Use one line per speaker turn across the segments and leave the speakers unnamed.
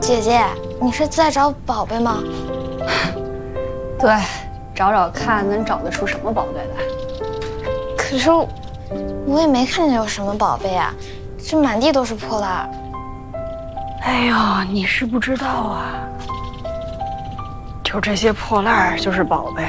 姐姐，你是在找宝贝吗？
对，找找看能找得出什么宝贝来。
可是我也没看见有什么宝贝啊，这满地都是破烂。
哎呦，你是不知道啊，就这些破烂就是宝贝。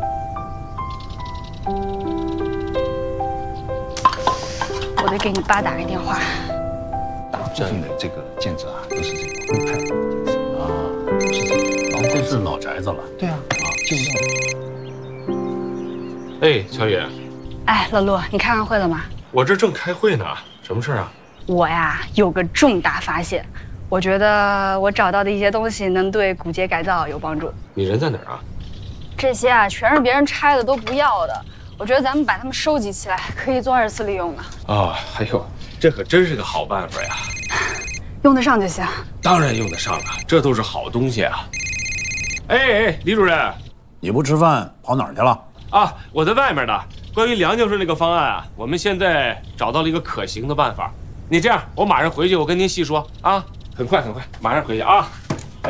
我得给你爸打个电话。
大部分的这个建筑啊，都是这个徽派啊，是这个。这是老宅子了。对啊，旧料。
哎，乔宇，
哎，乐乐，你开完会了吗？
我这正开会呢，什么事啊？
我呀有个重大发现，我觉得我找到的一些东西能对古街改造有帮助。
你人在哪儿啊？
这些啊全是别人拆的都不要的，我觉得咱们把它们收集起来，可以做2次利用的。
哦，哎呦，这可真是个好办法呀！
用得上就行。
当然用得上了，这都是好东西啊。哎，李主任，
你不吃饭跑哪儿去了？
啊，我在外面呢。关于梁教授那个方案啊，我们现在找到了一个可行的办法。你这样，我马上回去，我跟您细说啊。很快，马上回去啊。哎，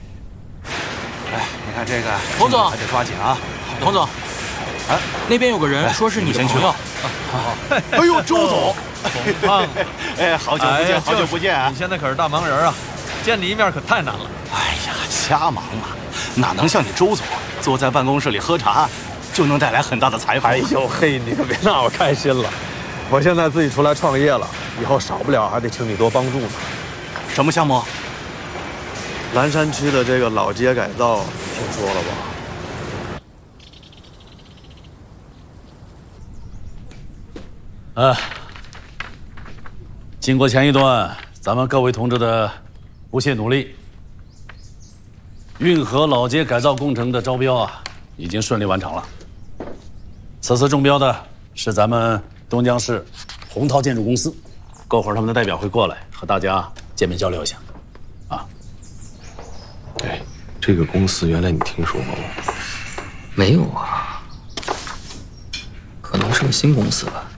你看这个，
洪总
还得抓紧啊。
洪总，哎，那边有个人说是你的朋友。
好。哎呦，周总，
董胖，
哎，好久不见，好久不见啊！
你现在可是大忙人啊，见你一面可太难了。
哎呀，瞎忙嘛，哪能像你周总坐在办公室里喝茶，就能带来很大的财富？
哎呦嘿，你可别那么开心了，我现在自己出来创业了，以后少不了还得请你多帮助呢。
什么项目？
蓝山区的这个老街改造，你听说了吧？
经过前一段咱们各位同志的不懈努力，运河老街改造工程的招标啊，已经顺利完成了。此次中标的是咱们东江市洪涛建筑公司，过会儿他们的代表会过来和大家见面交流一下。
哎，这个公司原来你听说过吗？
没有啊，可能是个新公司吧。